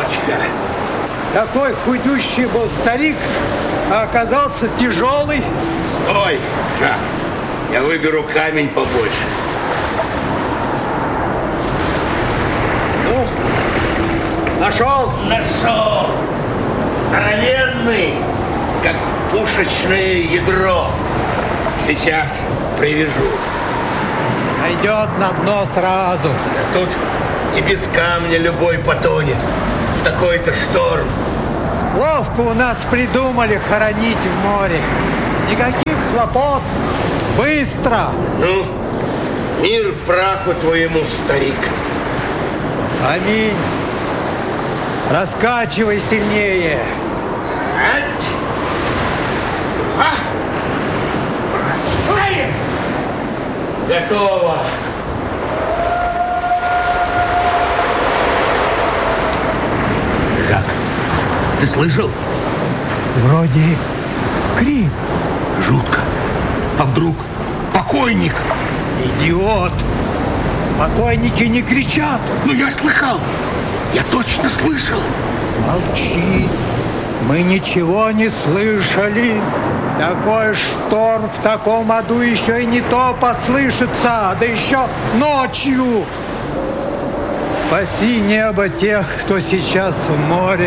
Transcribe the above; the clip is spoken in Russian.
Веревочка. Такой худющий был старик, а оказался тяжелый. Стой, Жак. Я выберу камень побольше. Ну, нашел? Нашел. Здоровенный, как пушечное ядро. Сейчас привяжу. Найдет на дно сразу. А тут и без камня любой потонет. В такой-то шторм. Ловко у нас придумали хоронить в море. Никаких хлопот. Быстро. Ну, мир праху твоему, старик. Аминь. Раскачивай сильнее. Бросаем! Готово. Жак, ты слышал? Вроде крик. Жутко. А вдруг покойник? Идиот. Покойники не кричат. Ну, я слыхал. Я точно слышал. Молчи. Мы ничего не слышали. Такой шторм в таком аду еще и не то послышится. Да еще ночью. Спаси небо тех, кто сейчас в море.